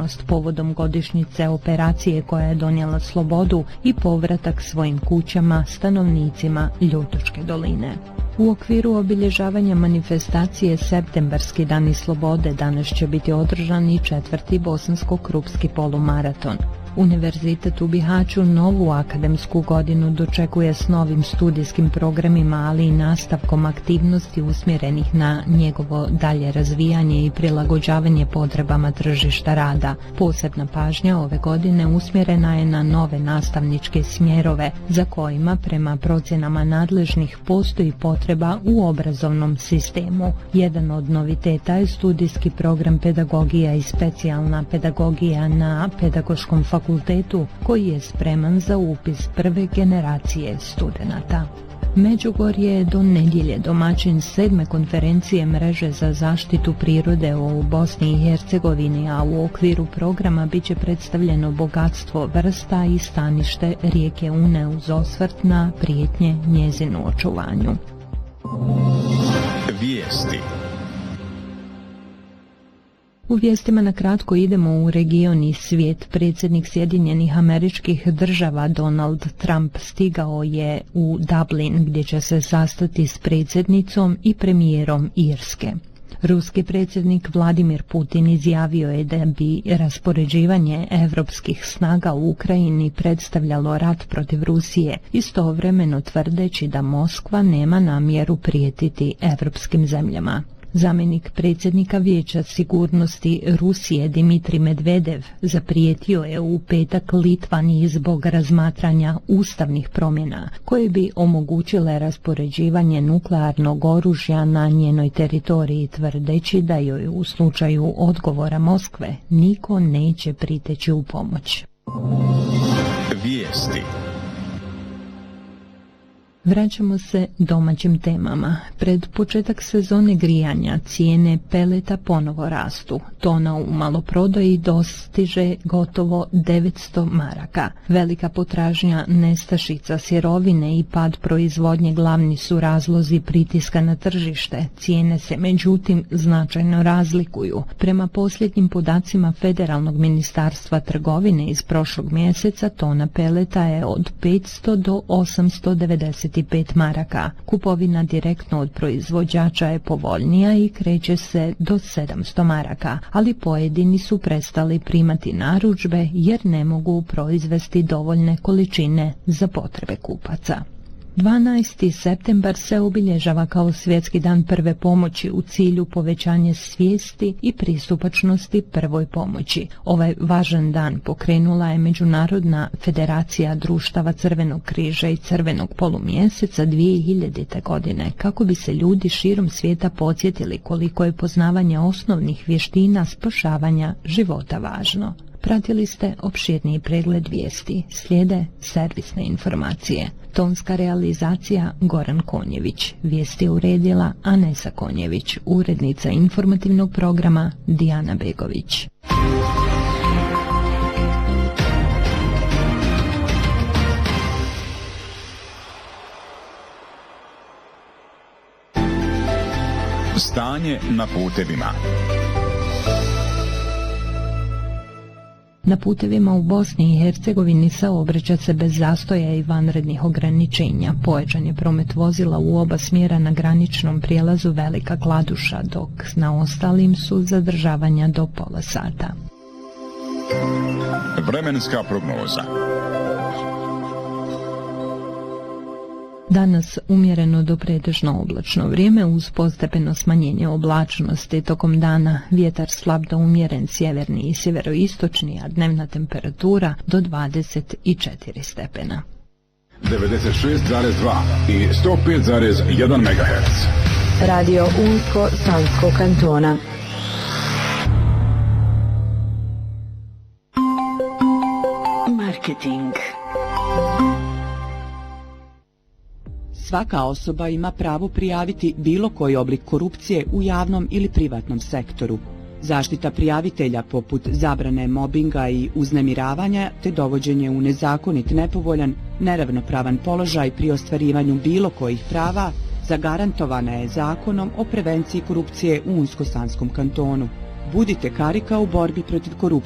aktivnost povodom godišnjice operacije koja je donijela slobodu i povratak svojim kućama stanovnicima Ljutočke doline. U okviru obilježavanja manifestacije Septembarski dani slobode danas će biti održan i 4. bosansko-krupski polumaraton. Univerzitet u Bihaću novu akademsku godinu dočekuje s novim studijskim programima, ali i nastavkom aktivnosti usmjerenih na njegovo dalje razvijanje i prilagođavanje potrebama tržišta rada. Posebna pažnja ove godine usmjerena je na nove nastavničke smjerove, za kojima prema procjenama nadležnih postoji potreba u obrazovnom sistemu. Jedan od noviteta je studijski program pedagogija i specijalna pedagogija na Pedagoškom fakultetu, koji je spreman za upis prve generacije studenata. Međugorje je do nedjelje domaćin 7. konferencije mreže za zaštitu prirode u Bosni i Hercegovini, a u okviru programa biće predstavljeno bogatstvo vrsta i stanište rijeke Une uz osvrt na prijetnje njezinu očuvanju. Vijesti. U vijestima na kratko idemo u region i svijet. Predsjednik Sjedinjenih Američkih Država Donald Trump stigao je u Dublin, gdje će se sastati s predsjednicom i premijerom Irske. Ruski predsjednik Vladimir Putin izjavio je da bi raspoređivanje evropskih snaga u Ukrajini predstavljalo rat protiv Rusije, istovremeno tvrdeći da Moskva nema namjeru prijetiti evropskim zemljama. Zamjenik predsjednika Vijeća sigurnosti Rusije Dmitrij Medvedev zaprijetio je u petak Litvaniji zbog razmatranja ustavnih promjena koje bi omogućile raspoređivanje nuklearnog oružja na njenoj teritoriji, tvrdeći da joj u slučaju odgovora Moskve niko neće priteći u pomoć. Vijesti. Vraćamo se domaćim temama. Pred početak sezone grijanja cijene peleta ponovo rastu. Tona u maloprodaji dostiže gotovo 900 maraka. Velika potražnja nestašica sirovine i pad proizvodnje glavni su razlozi pritiska na tržište. Cijene se međutim značajno razlikuju. Prema posljednjim podacima Federalnog ministarstva trgovine iz prošlog mjeseca tona peleta je od 500 do 895 maraka. Kupovina direktno od proizvođača je povoljnija i kreće se do 700 maraka, ali pojedini su prestali primati narudžbe jer ne mogu proizvesti dovoljne količine za potrebe kupaca. 12. septembar se obilježava kao Svjetski dan prve pomoći u cilju povećanja svijesti i pristupačnosti prvoj pomoći. Ovaj važan dan pokrenula je Međunarodna federacija društava Crvenog križa i Crvenog polumjeseca 2000. godine, kako bi se ljudi širom svijeta podsjetili koliko je poznavanje osnovnih vještina spašavanja života važno. Pratili ste opširniji pregled vijesti, slijede servisne informacije. Tonska realizacija Goran Konjević, vijesti uredila Anesa Konjević, urednica informativnog programa Dijana Begović. Stanje na putevima. Na putevima u Bosni i Hercegovini saobraća se bez zastoja i vanrednih ograničenja. Pojačan je promet vozila u oba smjera na graničnom prijelazu Velika Kladuša, dok na ostalim su zadržavanja do pola sata. Vremenska prognoza. Danas umjereno do pretežno oblačno vrijeme uz postepeno smanjenje oblačnosti. Tokom dana vjetar slab do umjeren sjeverni i sjeveroistočni, a dnevna temperatura do 24 stepena. 96,2 i 105,1 MHz. Radio Unsko Sanskog kantona. Marketing. Svaka osoba ima pravo prijaviti bilo koji oblik korupcije u javnom ili privatnom sektoru. Zaštita prijavitelja poput zabrane mobinga i uznemiravanja te dovođenje u nezakonit, nepovoljan, neravnopravan položaj pri ostvarivanju bilo kojih prava zagarantovana je Zakonom o prevenciji korupcije u Unsko-Sanskom kantonu. Budite karika u borbi protiv korupcije.